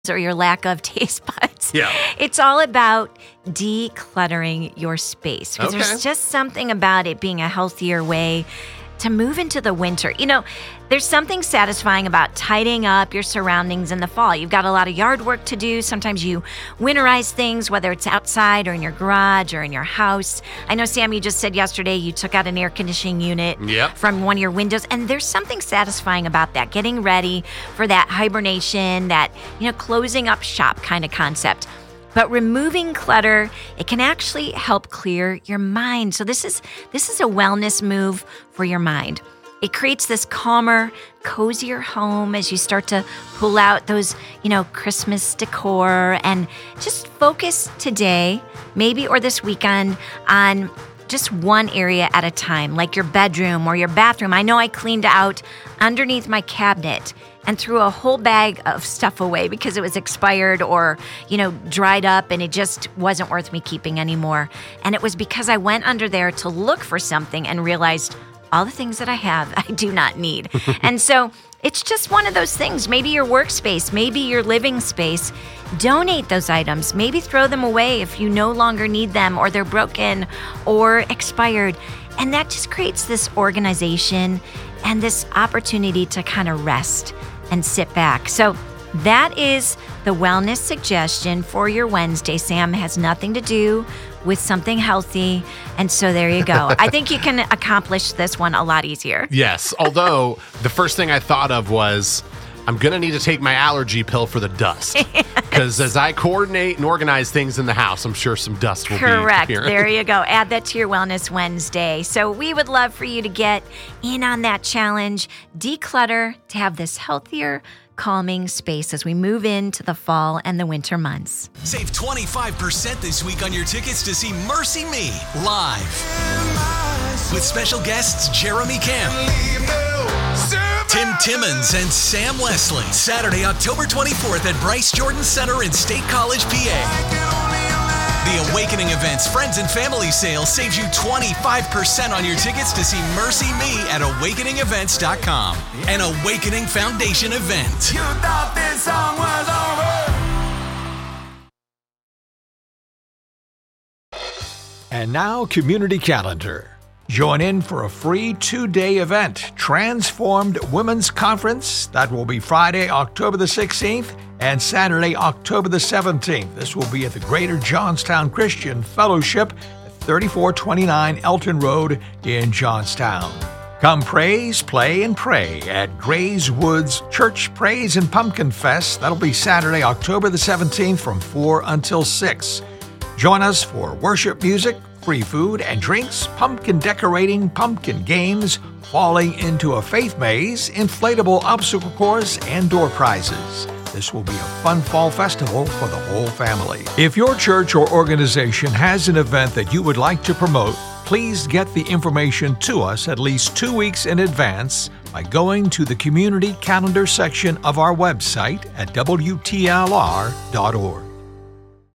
or your lack of taste buds. Yeah. It's all about decluttering your space. Because there's just something about it being a healthier way to move into the winter. You know, there's something satisfying about tidying up your surroundings in the fall. You've got a lot of yard work to do. Sometimes you winterize things, whether it's outside or in your garage or in your house. I know, Sam, you just said yesterday you took out an air conditioning unit from one of your windows, and there's something satisfying about that, getting ready for that hibernation, that, you know, closing up shop kind of concept. But removing clutter, it can actually help clear your mind. So this is a wellness move for your mind. It creates this calmer, cozier home as you start to pull out those, you know, Christmas decor, and just focus today, maybe, or this weekend on just one area at a time, like your bedroom or your bathroom. I know I cleaned out underneath my cabinet and threw a whole bag of stuff away because it was expired or, you know, dried up, and it just wasn't worth me keeping anymore. And it was because I went under there to look for something and realized all the things that I have, I do not need. And so it's just one of those things. Maybe your workspace, maybe your living space. Donate those items. Maybe throw them away if you no longer need them, or they're broken or expired. And that just creates this organization and this opportunity to kind of rest and sit back. So that is the wellness suggestion for your Wednesday. Sam, has nothing to do with something healthy. And so there you go. I think you can accomplish this one a lot easier. Yes. Although the first thing I thought of was, I'm going to need to take my allergy pill for the dust. Because as I coordinate and organize things in the house, I'm sure some dust will be correct. appearing. There you go. Add that to your Wellness Wednesday. So we would love for you to get in on that challenge. Declutter to have this healthier, calming space as we move into the fall and the winter months. Save 25% this week on your tickets to see Mercy Me live with special guests Jeremy Camp, Tim Timmons, and Sam Leslie. Saturday, October 24th at Bryce Jordan Center in State College, PA. The Awakening Events Friends and Family Sale saves you 25% on your tickets to see Mercy Me at awakeningevents.com. An Awakening Foundation event. You thought this song was over. And now, Community Calendar. Join in for a free 2-day event, Transformed Women's Conference. That will be Friday, October the 16th and Saturday, October the 17th. This will be at the Greater Johnstown Christian Fellowship at 3429 Elton Road in Johnstown. Come praise, play, and pray at Grays Woods Church Praise and Pumpkin Fest. That'll be Saturday, October the 17th from 4 until 6. Join us for worship music, free food and drinks, pumpkin decorating, pumpkin games, falling into a faith maze, inflatable obstacle course, and door prizes. This will be a fun fall festival for the whole family. If your church or organization has an event that you would like to promote, please get the information to us at least 2 weeks in advance by going to the community calendar section of our website at WTLR.org.